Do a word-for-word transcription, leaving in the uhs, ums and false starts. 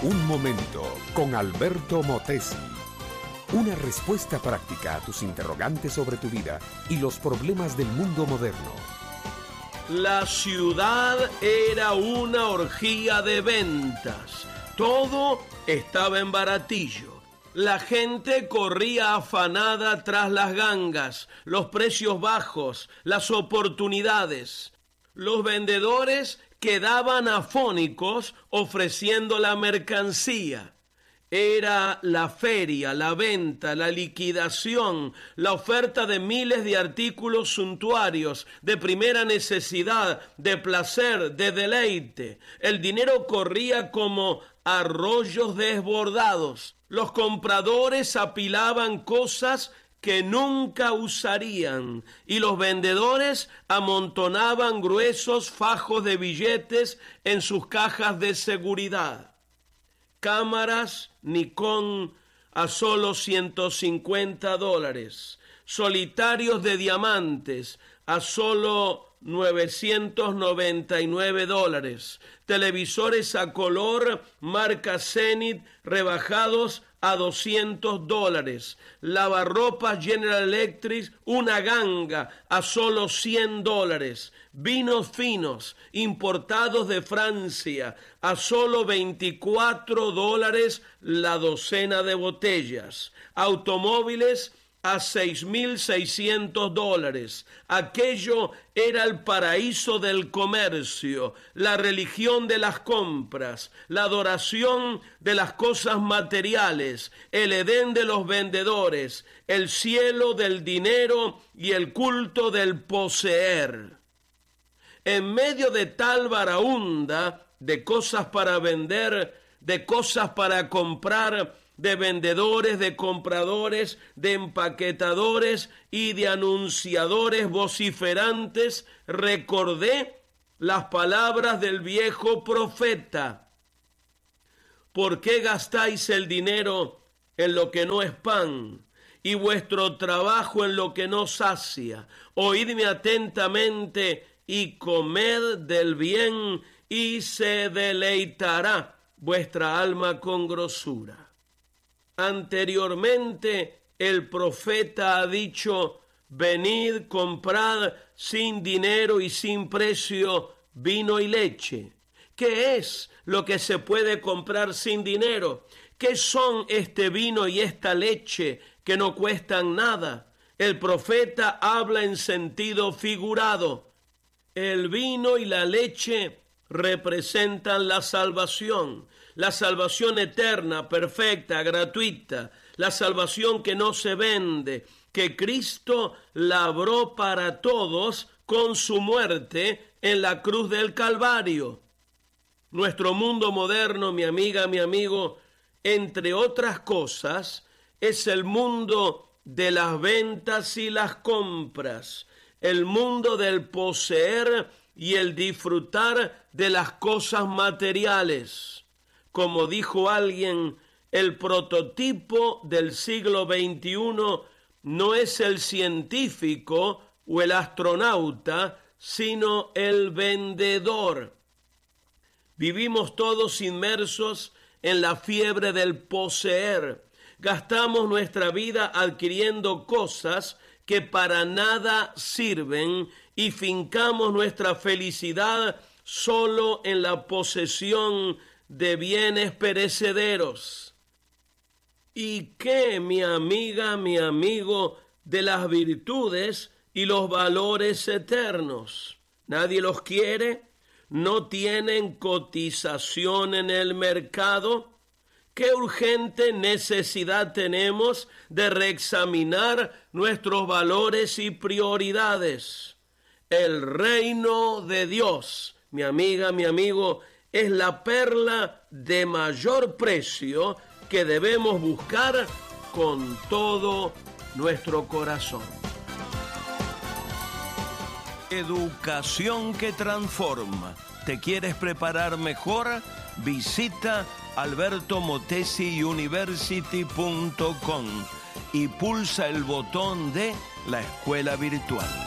Un momento con Alberto Motesi. Una respuesta práctica a tus interrogantes sobre tu vida y los problemas del mundo moderno. La ciudad era una orgía de ventas. Todo estaba en baratillo. La gente corría afanada tras las gangas, los precios bajos, las oportunidades. Los vendedores quedaban afónicos ofreciendo la mercancía. Era la feria, la venta, la liquidación, la oferta de miles de artículos suntuarios, de primera necesidad, de placer, de deleite. El dinero corría como arroyos desbordados. Los compradores apilaban cosas que nunca usarían, y los vendedores amontonaban gruesos fajos de billetes en sus cajas de seguridad. Cámaras Nikon a solo ciento cincuenta dólares, solitarios de diamantes a solo novecientos noventa y nueve dólares, televisores a color marca Zenith rebajados a doscientos dólares, lavarropas General Electric, una ganga a solo cien dólares, vinos finos importados de Francia a solo veinticuatro dólares la docena de botellas, automóviles a seis mil seiscientos dólares. Aquello era el paraíso del comercio, la religión de las compras, la adoración de las cosas materiales, el Edén de los vendedores, el cielo del dinero y el culto del poseer. En medio de tal baraúnda de cosas para vender, de cosas para comprar, de vendedores, de compradores, de empaquetadores y de anunciadores vociferantes, recordé las palabras del viejo profeta. ¿Por qué gastáis el dinero en lo que no es pan y vuestro trabajo en lo que no sacia? Oídme atentamente y comed del bien, y se deleitará vuestra alma con grosura. Anteriormente el profeta ha dicho: venid, comprad sin dinero y sin precio vino y leche. ¿Qué es lo que se puede comprar sin dinero? ¿Qué son este vino y esta leche que no cuestan nada? El profeta habla en sentido figurado. El vino y la leche representan la salvación, la salvación eterna, perfecta, gratuita, la salvación que no se vende, que Cristo labró para todos con su muerte en la cruz del Calvario. Nuestro mundo moderno, mi amiga, mi amigo, entre otras cosas, es el mundo de las ventas y las compras, el mundo del poseer y el disfrutar de las cosas materiales. Como dijo alguien, el prototipo del siglo veintiuno no es el científico o el astronauta, sino el vendedor. Vivimos todos inmersos en la fiebre del poseer. Gastamos nuestra vida adquiriendo cosas que para nada sirven y fincamos nuestra felicidad solo en la posesión de bienes perecederos. ¿Y qué, mi amiga, mi amigo, de las virtudes y los valores eternos? ¿Nadie los quiere? ¿No tienen cotización en el mercado? ¿Qué urgente necesidad tenemos de reexaminar nuestros valores y prioridades? El reino de Dios, mi amiga, mi amigo, es la perla de mayor precio que debemos buscar con todo nuestro corazón. Educación que transforma. ¿Te quieres preparar mejor? Visita alberto motesi university punto com y pulsa el botón de la escuela virtual.